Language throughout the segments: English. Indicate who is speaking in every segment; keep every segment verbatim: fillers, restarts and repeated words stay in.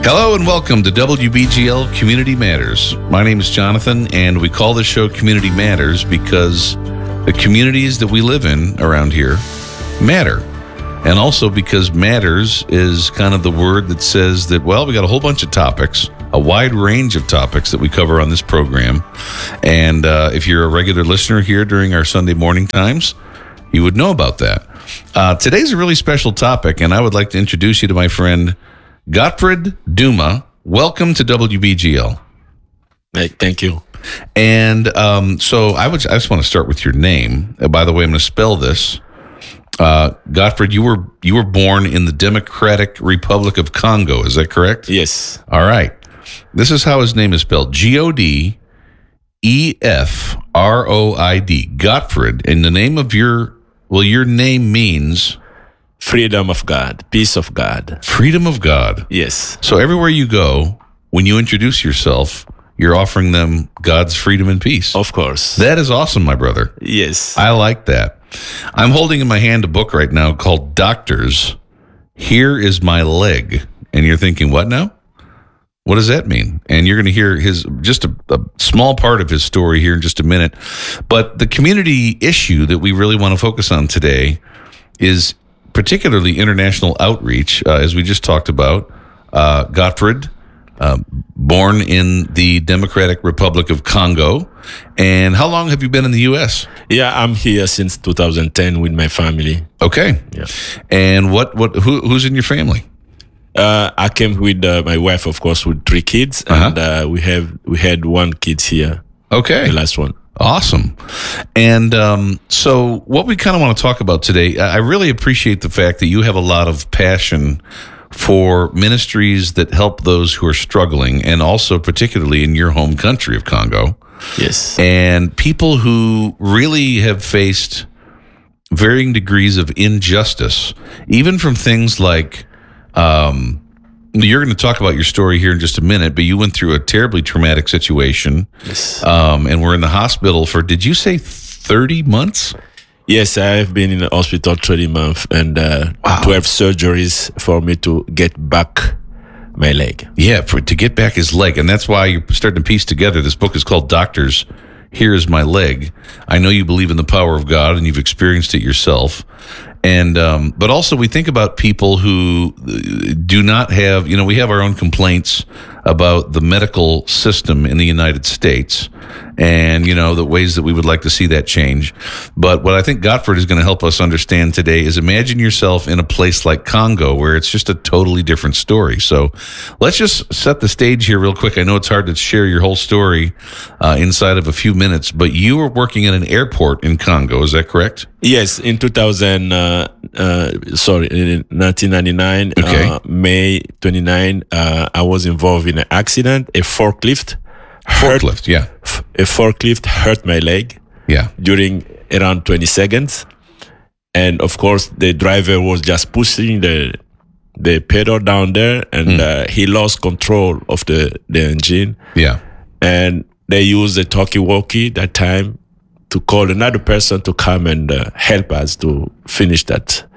Speaker 1: Hello and welcome to W B G L Community Matters. My name is Jonathan, and we call this show Community Matters because the communities that we live in around here matter. And also because matters is kind of the word that says that, well, we got a whole bunch of topics, a wide range of topics that we cover on this program. And uh, if you're a regular listener here during our Sunday morning times, you would know about that. Uh, today's a really special topic, and I would like to introduce you to my friend Gottfried Duma. Welcome to W B G L.
Speaker 2: Hey, thank you.
Speaker 1: And um, so I would. I just want to start with your name. Uh, by the way, I'm going to spell this. Uh, Gottfried, you were you were born in the Democratic Republic of Congo. Is that correct?
Speaker 2: Yes.
Speaker 1: All right. This is how his name is spelled: G O D E F R O I D. Gottfried. And the name of your well, your name means
Speaker 2: freedom of God, peace of God.
Speaker 1: Freedom of God.
Speaker 2: Yes.
Speaker 1: So everywhere you go, when you introduce yourself, you're offering them God's freedom and peace.
Speaker 2: Of course.
Speaker 1: That is awesome, my brother.
Speaker 2: Yes.
Speaker 1: I like that. I'm holding in my hand a book right now called Doctors, Here Is My Leg. And you're thinking, what now? What does that mean? And you're going to hear his just a, a small part of his story here in just a minute. But the community issue that we really want to focus on today is particularly international outreach, uh, as we just talked about. Uh, Gottfried, uh, born in the Democratic Republic of Congo. And how long have you been in the U S?
Speaker 2: Yeah, I'm here since two thousand ten with my family.
Speaker 1: Okay.
Speaker 2: Yeah.
Speaker 1: And what, what, who, who's in your family?
Speaker 2: Uh, I came with uh, my wife, of course, with three kids,
Speaker 1: Uh-huh.
Speaker 2: and uh, we have we had one kid here.
Speaker 1: Okay.
Speaker 2: The last one.
Speaker 1: Awesome. And um, so what we kind of want to talk about today, I really appreciate the fact that you have a lot of passion for ministries that help those who are struggling, and also particularly in your home country of Congo.
Speaker 2: Yes.
Speaker 1: And people who really have faced varying degrees of injustice, even from things like, um, you're going to talk about your story here in just a minute, but you went through a terribly traumatic situation.
Speaker 2: Yes.
Speaker 1: Um, and we're in the hospital for, did you say thirty months?
Speaker 2: Yes, I have been in the hospital thirty months and uh,
Speaker 1: Wow.
Speaker 2: twelve surgeries for me to get back my leg.
Speaker 1: Yeah, for to get back his leg. And that's why you're starting to piece together. This book is called Doctors, Here Is My Leg. I know you believe in the power of God and you've experienced it yourself. And, um, but also we think about people who do not have, you know, we have our own complaints about the medical system in the United States and, you know, the ways that we would like to see that change. But what I think Gottfried is going to help us understand today is imagine yourself in a place like Congo where it's just a totally different story. So let's just set the stage here real quick. I know it's hard to share your whole story uh, inside of a few minutes, but you were working at an airport in Congo. Is that correct?
Speaker 2: Yes, in two thousand, uh, uh, sorry, in nineteen ninety-nine,
Speaker 1: Okay.
Speaker 2: uh, May twenty-ninth, uh, I was involved in an accident. A forklift, hurt,
Speaker 1: Forklift, yeah.
Speaker 2: a forklift hurt my leg
Speaker 1: Yeah.
Speaker 2: during around twenty seconds, and of course the driver was just pushing the the pedal down there, and
Speaker 1: Mm.
Speaker 2: uh, he lost control of the the engine,
Speaker 1: Yeah.
Speaker 2: and they used the talkie-walkie that time to call another person to come and uh, help us to finish that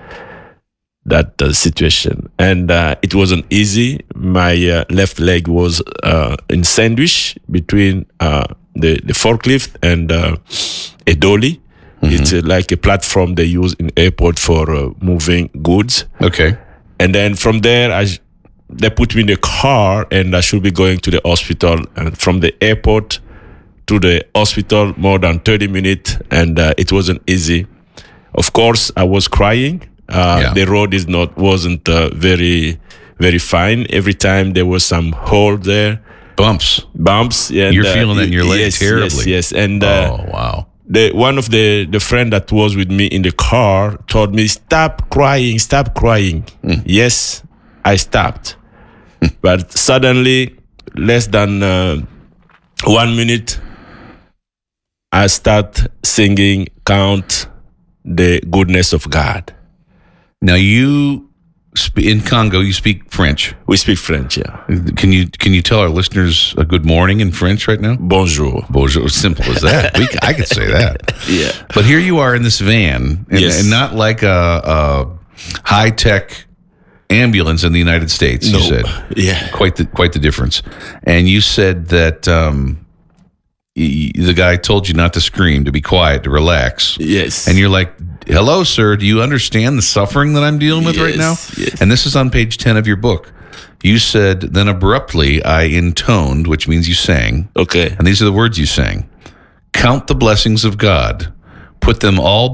Speaker 2: that uh, situation. And uh, it wasn't easy. My uh, left leg was uh, in sandwich between uh, the, the forklift and uh, a dolly.
Speaker 1: Mm-hmm.
Speaker 2: It's uh, like a platform they use in airport for uh, moving goods.
Speaker 1: Okay.
Speaker 2: And then from there, I, they put me in the car and I should be going to the hospital. And from the airport to the hospital, more than thirty minutes, and uh, it wasn't easy. Of course, I was crying. Uh,
Speaker 1: Yeah.
Speaker 2: The road is not wasn't uh, very, very fine. Every time there was some hole there,
Speaker 1: Bumps.
Speaker 2: bumps. And,
Speaker 1: You're feeling that in your leg
Speaker 2: yes,
Speaker 1: terribly.
Speaker 2: Yes, yes. And uh,
Speaker 1: Oh, wow.
Speaker 2: the one of the the friend that was with me in the car told me, "Stop crying, stop crying."
Speaker 1: Mm.
Speaker 2: Yes, I stopped, but suddenly, less than uh, one minute, I start singing, "Count the goodness of God."
Speaker 1: Now you sp- in Congo, you speak French.
Speaker 2: We speak French, yeah.
Speaker 1: Can you can you tell our listeners a good morning in French right now?
Speaker 2: Bonjour.
Speaker 1: Bonjour. Simple as that. We, I could say that.
Speaker 2: Yeah.
Speaker 1: But here you are in this van, and,
Speaker 2: Yes.
Speaker 1: and not like a, a high tech ambulance in the United States.
Speaker 2: No.
Speaker 1: You said,
Speaker 2: Yeah.
Speaker 1: quite the quite the difference. And you said that um, y- the guy told you not to scream, to be quiet, to relax.
Speaker 2: Yes.
Speaker 1: And you're like, "Hello, sir. Do you understand the suffering that I'm dealing with right now?"
Speaker 2: Yes, yes.
Speaker 1: And this is on page ten of your book. You said, "Then abruptly I intoned," which means you sang.
Speaker 2: Okay.
Speaker 1: And these are the words you sang: "Count the blessings of God, put them all